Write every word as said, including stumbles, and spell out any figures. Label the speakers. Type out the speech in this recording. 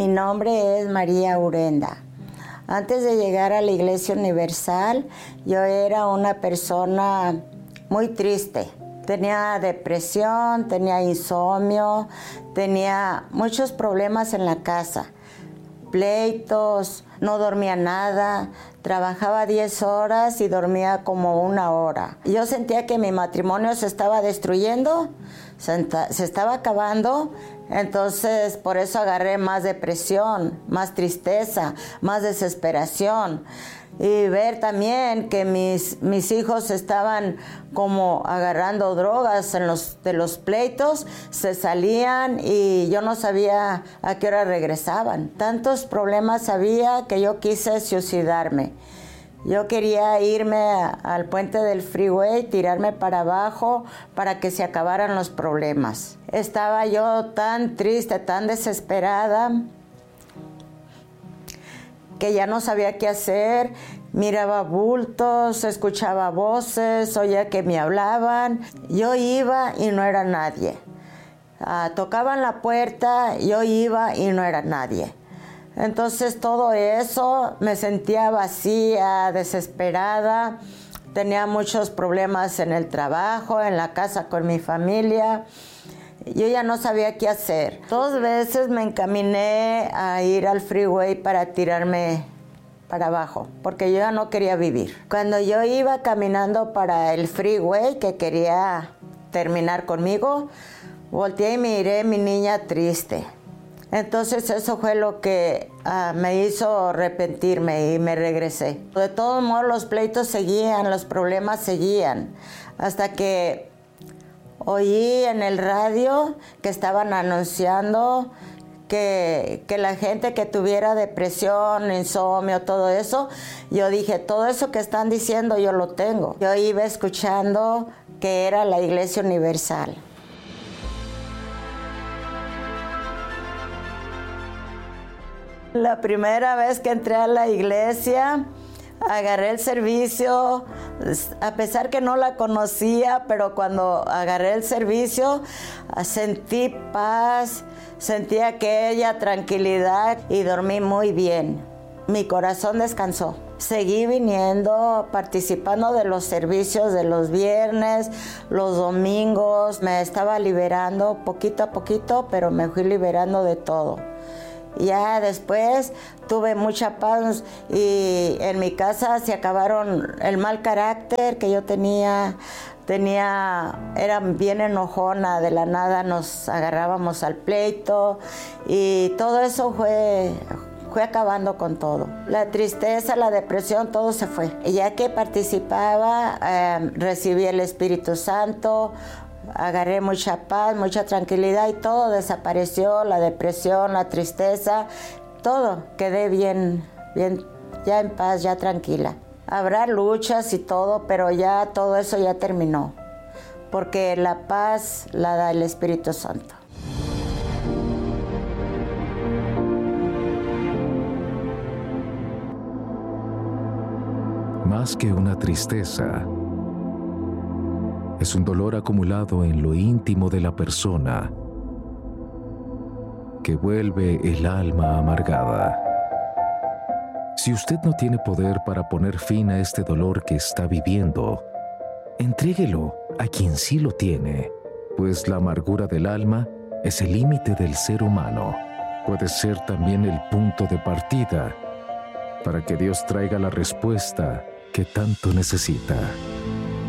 Speaker 1: Mi nombre es María Urenda. Antes de llegar a la Iglesia Universal, yo era una persona muy triste. Tenía depresión, tenía insomnio, tenía muchos problemas en la casa, pleitos, no dormía nada, trabajaba diez horas y dormía como una hora. Yo sentía que mi matrimonio se estaba destruyendo, se, se estaba acabando, entonces por eso agarré más depresión, más tristeza, más desesperación. Y ver también que mis, mis hijos estaban como agarrando drogas en los, de los pleitos, se salían y yo no sabía a qué hora regresaban. Tantos problemas había que yo quise suicidarme. Yo quería irme a, al puente del freeway, tirarme para abajo para que se acabaran los problemas. Estaba yo tan triste, tan desesperada, que ya no sabía qué hacer, miraba bultos, escuchaba voces, oía que me hablaban. Yo iba y no era nadie. Uh, tocaban la puerta, yo iba y no era nadie. Entonces todo eso, me sentía vacía, desesperada, tenía muchos problemas en el trabajo, en la casa con mi familia. Yo ya no sabía qué hacer. Dos veces me encaminé a ir al freeway para tirarme para abajo, porque yo ya no quería vivir. Cuando yo iba caminando para el freeway, que quería terminar conmigo, volteé y miré a mi niña triste. Entonces eso fue lo que uh, me hizo arrepentirme y me regresé. De todos modos los pleitos seguían, los problemas seguían, hasta que oí en el radio que estaban anunciando que, que la gente que tuviera depresión, insomnio, todo eso, yo dije, todo eso que están diciendo yo lo tengo. Yo iba escuchando que era la Iglesia Universal. La primera vez que entré a la iglesia, agarré el servicio, a pesar que no la conocía, pero cuando agarré el servicio, sentí paz, sentí aquella tranquilidad y dormí muy bien. Mi corazón descansó. Seguí viniendo, participando de los servicios de los viernes, los domingos. Me estaba liberando poquito a poquito, pero me fui liberando de todo. Ya después tuve mucha paz y en mi casa se acabaron el mal carácter que yo tenía. Tenía, era bien enojona, de la nada nos agarrábamos al pleito y todo eso fue, fue acabando con todo. La tristeza, la depresión, todo se fue. Y ya que participaba, eh, recibí el Espíritu Santo, agarré mucha paz, mucha tranquilidad y todo desapareció, la depresión, la tristeza, todo, quedé bien, bien, ya en paz, ya tranquila. Habrá luchas y todo, pero ya todo eso ya terminó, porque la paz la da el Espíritu Santo.
Speaker 2: Más que una tristeza, es un dolor acumulado en lo íntimo de la persona que vuelve el alma amargada. Si usted no tiene poder para poner fin a este dolor que está viviendo, entréguelo a quien sí lo tiene, pues la amargura del alma es el límite del ser humano. Puede ser también el punto de partida para que Dios traiga la respuesta que tanto necesita.